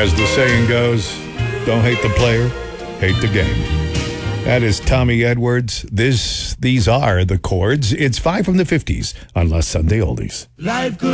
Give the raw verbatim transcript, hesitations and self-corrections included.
As the saying goes, don't hate the player, hate the game. That is Tommy Edwards. This, these are the chords. It's five from the fifties on Last Sunday Oldies. Life could